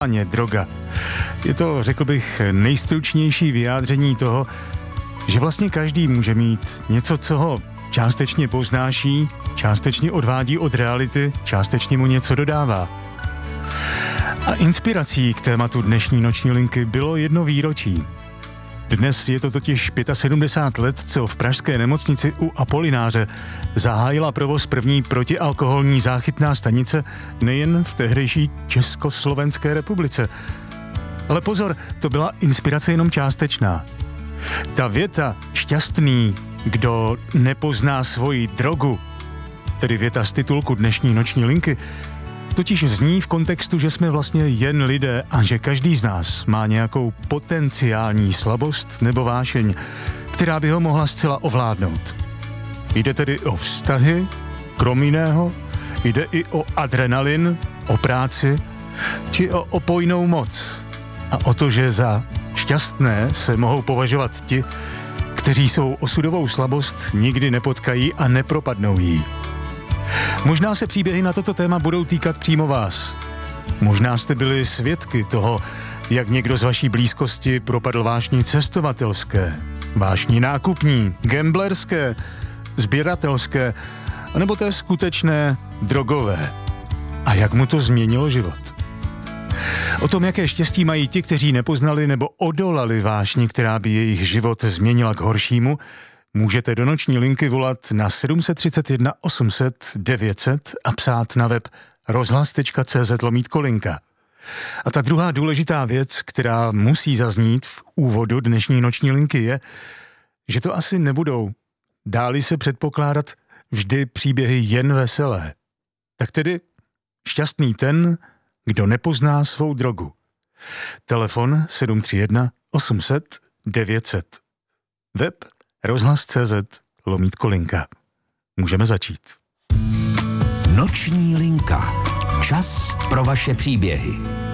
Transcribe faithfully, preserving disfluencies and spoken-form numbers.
droga. Je to, řekl bych, nejstručnější vyjádření toho, že vlastně každý může mít něco, co ho částečně poznáší, částečně odvádí od reality, částečně mu něco dodává. A inspirací k tématu dnešní noční linky bylo jedno výročí. Dnes je to totiž sedmdesát pět let, co v pražské nemocnici u Apolináře zahájila provoz první protialkoholní záchytná stanice nejen v tehdejší Československé republice. Ale pozor, to byla inspirace jenom částečná. Ta věta šťastný, kdo nepozná svoji drogu, tedy věta z titulku dnešní noční linky, totiž zní v kontextu, že jsme vlastně jen lidé a že každý z nás má nějakou potenciální slabost nebo vášeň, která by ho mohla zcela ovládnout. Jde tedy o vztahy, krom jiného, jde i o adrenalin, o práci, či o opojnou moc. A o to, že za šťastné se mohou považovat ti, kteří svou osudovou slabost nikdy nepotkají a nepropadnou jí. Možná se příběhy na toto téma budou týkat přímo vás. Možná jste byli svědky toho, jak někdo z vaší blízkosti propadl vášni cestovatelské, vášni nákupní, gamblerské, sběratelské, anebo té skutečné drogové. A jak mu to změnilo život. O tom, jaké štěstí mají ti, kteří nepoznali nebo odolali vášni, která by jejich život změnila k horšímu, můžete do noční linky volat na sedm tři jedna osm set devět set a psát na web rozhlas tečka cé zet lomítko linka. A ta druhá důležitá věc, která musí zaznít v úvodu dnešní noční linky, je, že to asi nebudou, dáli se předpokládat, vždy příběhy jen veselé. Tak tedy šťastný ten, kdo nepozná svou drogu. Telefon sedm tři jedna osm set devět set. Web rozhlas tečka cé zet lomítko linka. Můžeme začít. Noční linka. Čas pro vaše příběhy.